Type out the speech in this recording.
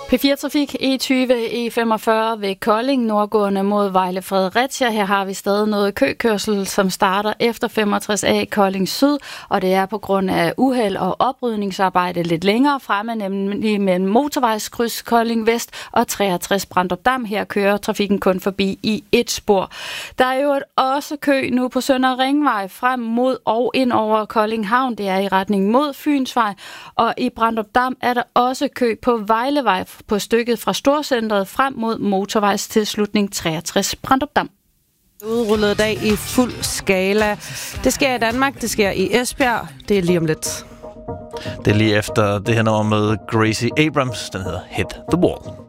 P4-trafik E20, E45 ved Kolding, nordgående mod Vejle Fredericia. Her har vi stadig noget køkørsel, som starter efter 65A Kolding Syd, og det er på grund af uheld og oprydningsarbejde lidt længere fremme, nemlig mellem motorvejskryds Kolding Vest og 63 Brandrup Dam. Her kører trafikken kun forbi i et spor. Der er jo også kø nu på Søndre Ringvej frem mod og ind over Kolding Havn. Det er i retning mod Fynsvej, og i Brandrup Dam er der også kø på Vejlevej på stykket fra Storcentret frem mod motorvejs tilslutning 63 Brandrup Dam. Udrullet dag i fuld skala. Det sker i Danmark, det sker i Esbjerg. Det er lige om lidt. Det er lige efter det her nummer med Gracie Abrams. Den hedder Hit the Wall.